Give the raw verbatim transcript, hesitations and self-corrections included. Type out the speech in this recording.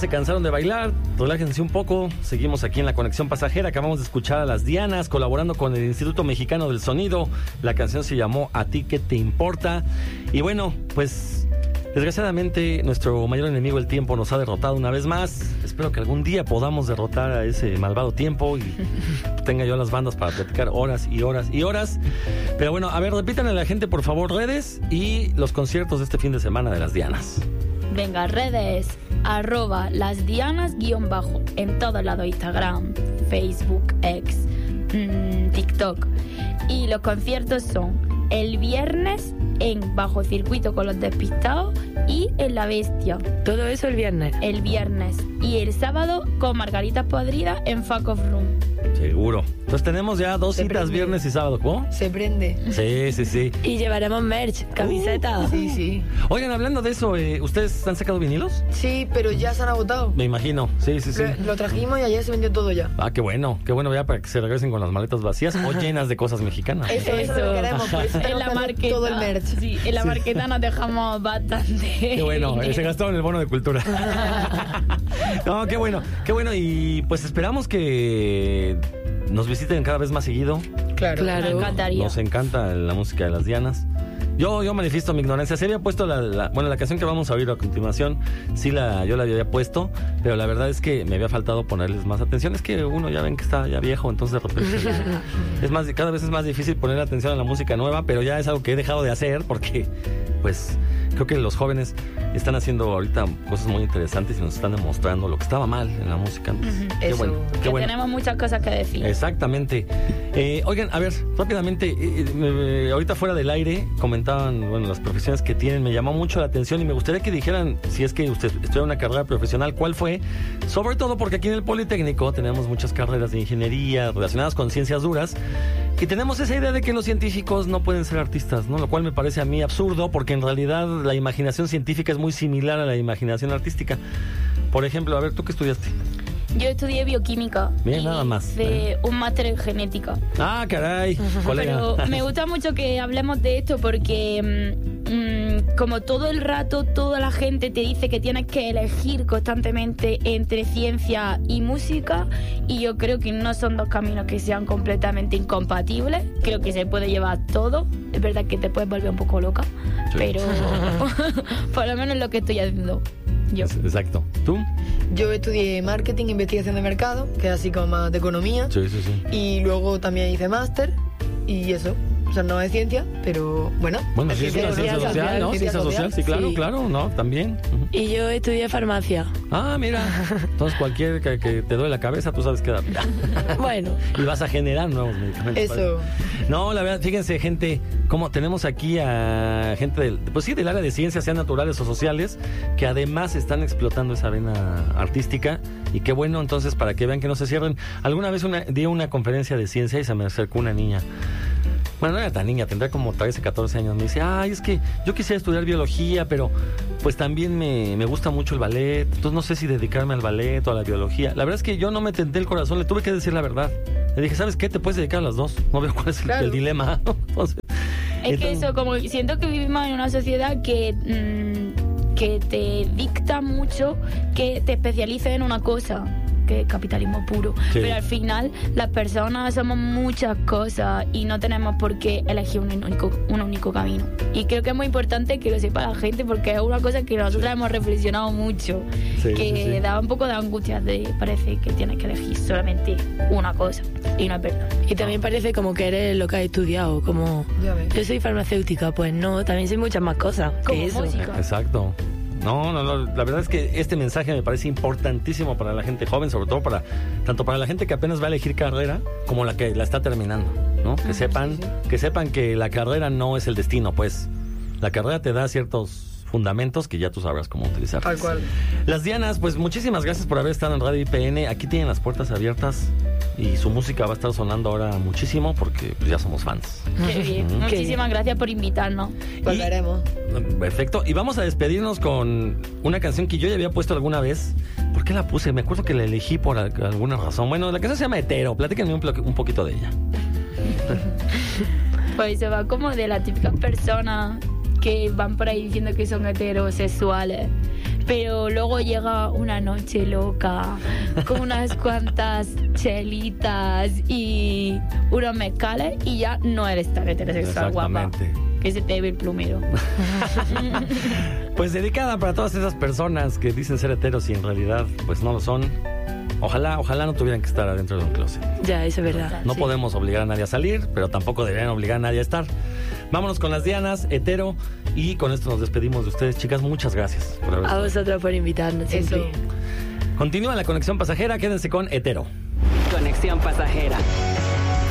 se cansaron de bailar, relájense un poco. Seguimos aquí en la Conexión Pasajera. Acabamos de escuchar a Las Dianas colaborando con el Instituto Mexicano del Sonido. La canción se llamó ¿A ti qué te importa? Y bueno, pues desgraciadamente nuestro mayor enemigo, el tiempo, nos ha derrotado una vez más. Espero que algún día podamos derrotar a ese malvado tiempo y tenga yo las bandas para platicar horas y horas y horas. Pero bueno, a ver, repítanle a la gente por favor redes y los conciertos de este fin de semana de Las Dianas. Venga, redes, arroba las dianas guión bajo, en todos lados, Instagram, Facebook, X, mmm, TikTok. Y los conciertos son el viernes en Bajo Circuito con los Despistados y en La Bestia. Todo eso el viernes. El viernes. Y el sábado con Margaritas Podridas en Fuck Off Room. Seguro. Entonces tenemos ya dos Se citas prende. viernes y sábado, ¿cómo? Se prende. Sí, sí, sí. Y llevaremos merch, camiseta. Uh, sí, sí. Oigan, hablando de eso, eh, ¿ustedes han sacado vinilos? Sí, pero ya se han agotado. Me imagino. Sí, sí, sí. Lo, lo trajimos y ayer se vendió todo ya. Ah, qué bueno. Qué bueno ya para que se regresen con las maletas vacías o llenas de cosas mexicanas. Eso, eso es lo que queremos. Por eso En tenemos la que hacer marqueta. todo el merch. Sí, en la marqueta nos dejamos bastante. Qué bueno, eh, se gastaron el bono de cultura. No, qué bueno, qué bueno. Y pues esperamos que nos visiten cada vez más seguido. Claro. Claro. Me encantaría. Nos encanta la música de Las Dianas. Yo, yo manifiesto mi ignorancia. Se había puesto la, la... Bueno, la canción que vamos a oír a continuación, sí, la, yo la había puesto, pero la verdad es que me había faltado ponerles más atención. Es que uno ya ven que está ya viejo, entonces de repente... es más, cada vez es más difícil poner atención a la música nueva, pero ya es algo que he dejado de hacer porque, pues, creo que los jóvenes están haciendo ahorita cosas muy interesantes y nos están demostrando lo que estaba mal en la música antes. Ujú. Qué Eso. bueno, qué Que bueno. tenemos muchas cosas que decir. Exactamente. Eh, oigan, a ver, rápidamente, eh, eh, ahorita fuera del aire comentaban, bueno, las profesiones que tienen, me llamó mucho la atención y me gustaría que dijeran, si es que usted estudia una carrera profesional, ¿cuál fue? Sobre todo porque aquí en el Politécnico tenemos muchas carreras de ingeniería relacionadas con ciencias duras y tenemos esa idea de que los científicos no pueden ser artistas, ¿no? Lo cual me parece a mí absurdo porque en realidad la imaginación científica es muy similar a la imaginación artística. Por ejemplo, a ver, ¿tú qué estudiaste? Yo estudié bioquímica. Bien, y nada más. hice un máster en genética. Ah, caray, colega. Pero me gusta mucho que hablemos de esto porque mm, mm, como todo el rato toda la gente te dice que tienes que elegir constantemente entre ciencia y música, y yo creo que no son dos caminos que sean completamente incompatibles. Creo que se puede llevar todo. Es verdad que te puedes volver un poco loca, Sí. pero por lo menos lo que estoy haciendo yo. Exacto. ¿Tú? Yo estudié marketing e investigación de mercado, que es así como más de economía. Sí, sí, sí. Y luego también hice máster y eso. O sea, no es ciencia, pero bueno. Bueno, sí, es ciencia una ciencia social, social, ¿no? ciencia Ciencia social, sí, claro, Sí. claro, ¿no? También. Ujú. Y yo estudié farmacia. Ah, mira. Entonces, cualquier que, que te duele la cabeza, tú sabes qué dar. Bueno, Y vas a generar nuevos medicamentos. Eso. No, la verdad, fíjense, gente, como tenemos aquí a gente del, pues sí, del área de ciencias, sean naturales o sociales, que además están explotando esa vena artística. Y qué bueno, entonces, para que vean que no se cierren. Alguna vez una, di una conferencia de ciencia y se me acercó una niña. Bueno, no era tan niña, tendría como trece, catorce años. Me dice, ay, es que yo quisiera estudiar biología, pero pues también me, me gusta mucho el ballet. Entonces no sé si dedicarme al ballet o a la biología. La verdad es que yo no me tenté el corazón, le tuve que decir la verdad. Le dije, ¿sabes qué? Te puedes dedicar a las dos. No veo cuál es el, Claro. el dilema. Entonces, Es que entonces- eso, como siento que vivimos en una sociedad que, mmm, que te dicta mucho que te especialices en una cosa, que es capitalismo puro. Sí. Pero al final las personas somos muchas cosas y no tenemos por qué elegir un único, un único camino. Y creo que es muy importante que lo sepa la gente porque es una cosa que nosotros hemos reflexionado mucho, Sí, que sí, sí. da un poco de angustia de parece que tienes que elegir solamente una cosa y no es verdad. y también parece como que eres lo que has estudiado, como Ya ves. yo soy farmacéutica, pues no, también soy muchas más cosas Como que eso. música. Exacto. No, no, no, la verdad es que este mensaje me parece importantísimo para la gente joven, sobre todo para, tanto para la gente que apenas va a elegir carrera, como la que la está terminando, ¿no? Que sepan, que sepan que la carrera no es el destino, pues. La carrera te da ciertos fundamentos que ya tú sabrás cómo utilizar. Tal cual. Las Dianas, pues muchísimas gracias por haber estado en Radio I P N. Aquí tienen las puertas abiertas y su música va a estar sonando ahora muchísimo porque pues, ya somos fans. Qué bien. Ujú. Muchísimas gracias por invitarnos. Volveremos. Perfecto. Y vamos a despedirnos con una canción que yo ya había puesto alguna vez. ¿Por qué la puse? Me acuerdo que la elegí por al- alguna razón. Bueno, la canción se llama Hetero. Platíquenme un, plo- un poquito de ella. Pues se va como de las típicas personas que van por ahí diciendo que son heterosexuales, pero luego llega una noche loca con unas cuantas chelitas y unos mezcales y ya no eres tan heterosexual guapa. Que se te ve el plumero. Pues dedicada para todas esas personas que dicen ser heteros y en realidad pues no lo son. Ojalá, ojalá no tuvieran que estar adentro de un closet. Ya, eso es verdad. No sí. podemos obligar a nadie a salir, pero tampoco deberían obligar a nadie a estar. Vámonos con las Dianas, hetero, y con esto nos despedimos de ustedes, chicas. Muchas gracias por haber A estado. vosotros por invitarnos siempre. Eso. Continúa la conexión pasajera, quédense con hetero. Conexión pasajera.